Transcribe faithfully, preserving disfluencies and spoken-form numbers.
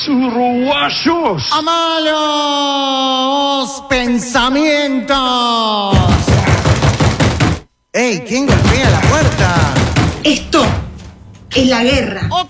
Uruguayos. ¡A malos pensamientos! ¡Ey! ¿Quién golpea la puerta? Esto es la guerra. ¡Otra!